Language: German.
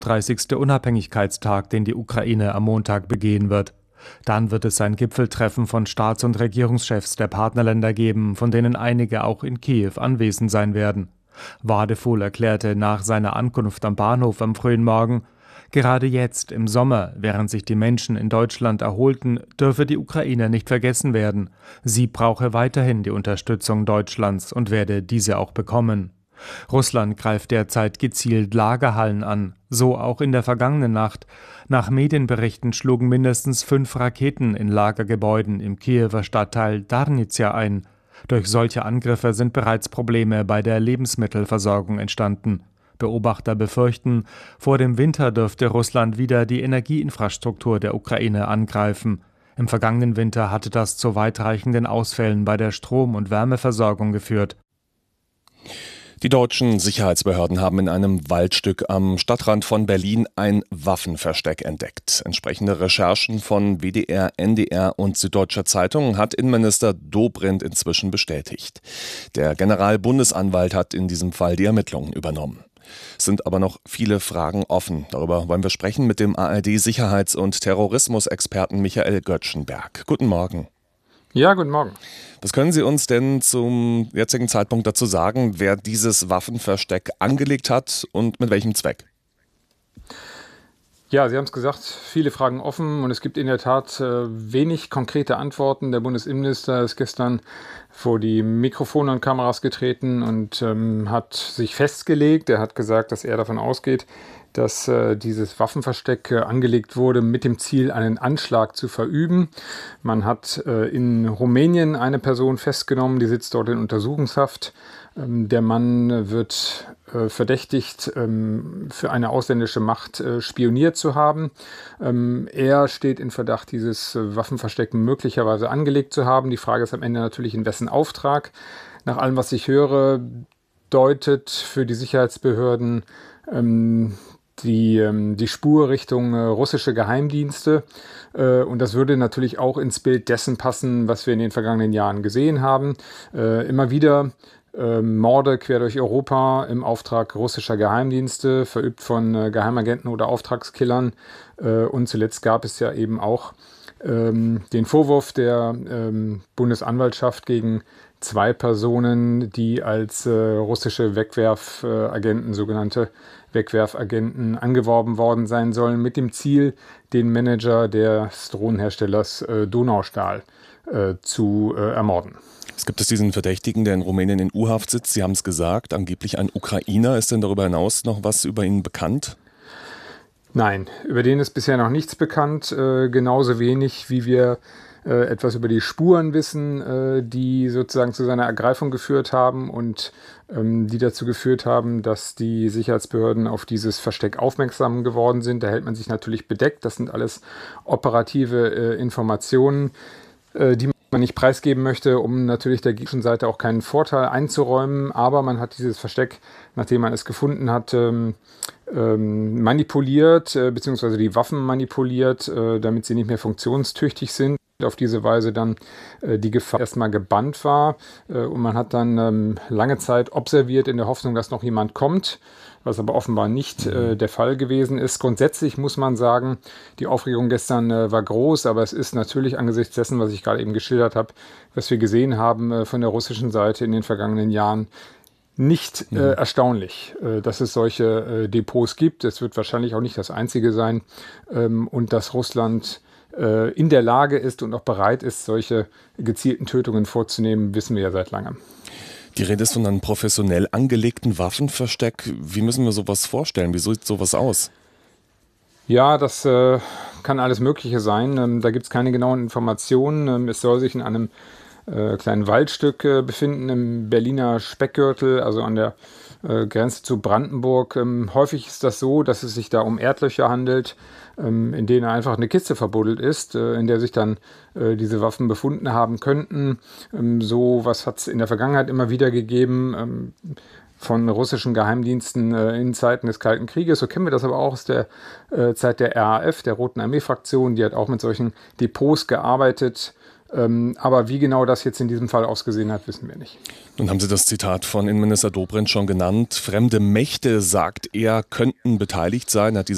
30. Unabhängigkeitstag, den die Ukraine am Montag begehen wird. Dann wird es ein Gipfeltreffen von Staats- und Regierungschefs der Partnerländer geben, von denen einige auch in Kiew anwesend sein werden. Wadefuhl erklärte nach seiner Ankunft am Bahnhof am frühen Morgen: Gerade jetzt, im Sommer, während sich die Menschen in Deutschland erholten, dürfe die Ukraine nicht vergessen werden. Sie brauche weiterhin die Unterstützung Deutschlands und werde diese auch bekommen. Russland greift derzeit gezielt Lagerhallen an, so auch in der vergangenen Nacht. Nach Medienberichten schlugen mindestens 5 Raketen in Lagergebäuden im Kiewer Stadtteil Darnizja ein. Durch solche Angriffe sind bereits Probleme bei der Lebensmittelversorgung entstanden. Beobachter befürchten, vor dem Winter dürfte Russland wieder die Energieinfrastruktur der Ukraine angreifen. Im vergangenen Winter hatte das zu weitreichenden Ausfällen bei der Strom- und Wärmeversorgung geführt. Die deutschen Sicherheitsbehörden haben in einem Waldstück am Stadtrand von Berlin ein Waffenversteck entdeckt. Entsprechende Recherchen von WDR, NDR und Süddeutscher Zeitung hat Innenminister Dobrindt inzwischen bestätigt. Der Generalbundesanwalt hat in diesem Fall die Ermittlungen übernommen. Es sind aber noch viele Fragen offen. Darüber wollen wir sprechen mit dem ARD-Sicherheits- und Terrorismusexperten Michael Göttschenberg. Guten Morgen. Ja, guten Morgen. Was können Sie uns denn zum jetzigen Zeitpunkt dazu sagen, wer dieses Waffenversteck angelegt hat und mit welchem Zweck? Ja, Sie haben es gesagt, viele Fragen offen und es gibt in der Tat wenig konkrete Antworten. Der Bundesinnenminister ist gestern vor die Mikrofone und Kameras getreten und hat sich festgelegt. Er hat gesagt, dass er davon ausgeht, dass dieses Waffenversteck angelegt wurde mit dem Ziel, einen Anschlag zu verüben. Man hat in Rumänien eine Person festgenommen, die sitzt dort in Untersuchungshaft. Der Mann wird verdächtigt, für eine ausländische Macht spioniert zu haben. Er steht in Verdacht, dieses Waffenversteck möglicherweise angelegt zu haben. Die Frage ist am Ende natürlich, in wessen Auftrag. Nach allem, was ich höre, deutet für die Sicherheitsbehörden die Spur Richtung russische Geheimdienste. Und das würde natürlich auch ins Bild dessen passen, was wir in den vergangenen Jahren gesehen haben. Immer wieder Morde quer durch Europa im Auftrag russischer Geheimdienste, verübt von Geheimagenten oder Auftragskillern. Und zuletzt gab es ja eben auch den Vorwurf der Bundesanwaltschaft gegen 2 Personen, die als russische Wegwerfagenten, sogenannte Wegwerfagenten, angeworben worden sein sollen, mit dem Ziel, den Manager des Drohnenherstellers Donaustahl zu ermorden. Es gibt diesen Verdächtigen, der in Rumänien in U-Haft sitzt. Sie haben es gesagt, angeblich ein Ukrainer. Ist denn darüber hinaus noch was über ihn bekannt? Nein, über den ist bisher noch nichts bekannt. Genauso wenig, wie wir etwas über die Spuren wissen, die sozusagen zu seiner Ergreifung geführt haben und die dazu geführt haben, dass die Sicherheitsbehörden auf dieses Versteck aufmerksam geworden sind. Da hält man sich natürlich bedeckt. Das sind alles operative Informationen, die man nicht preisgeben möchte, um natürlich der gegnerischen Seite auch keinen Vorteil einzuräumen. Aber man hat dieses Versteck, nachdem man es gefunden hat, manipuliert, beziehungsweise die Waffen manipuliert, damit sie nicht mehr funktionstüchtig sind. Auf diese Weise dann die Gefahr erstmal gebannt war. Und man hat dann lange Zeit observiert in der Hoffnung, dass noch jemand kommt, was aber offenbar nicht der Fall gewesen ist. Grundsätzlich muss man sagen, die Aufregung gestern war groß, aber es ist natürlich angesichts dessen, was ich gerade eben geschildert habe, was wir gesehen haben von der russischen Seite in den vergangenen Jahren, nicht erstaunlich, dass es solche Depots gibt. Es wird wahrscheinlich auch nicht das einzige sein und dass Russland in der Lage ist und auch bereit ist, solche gezielten Tötungen vorzunehmen, wissen wir ja seit langem. Die Rede ist von einem professionell angelegten Waffenversteck. Wie müssen wir sowas vorstellen? Wie sieht sowas aus? Ja, das kann alles Mögliche sein. Da gibt es keine genauen Informationen. Es soll sich in einem kleinen Waldstück befinden im Berliner Speckgürtel, also an der Grenze zu Brandenburg. Häufig ist das so, dass es sich da um Erdlöcher handelt, in denen einfach eine Kiste verbuddelt ist, in der sich dann diese Waffen befunden haben könnten. So was hat es in der Vergangenheit immer wieder gegeben, von russischen Geheimdiensten in Zeiten des Kalten Krieges. So kennen wir das aber auch aus der Zeit der RAF, der Roten Armee-Fraktion. Die hat auch mit solchen Depots gearbeitet. Aber wie genau das jetzt in diesem Fall ausgesehen hat, wissen wir nicht. Nun haben Sie das Zitat von Innenminister Dobrindt schon genannt. Fremde Mächte, sagt er, könnten beteiligt sein. Er hat diese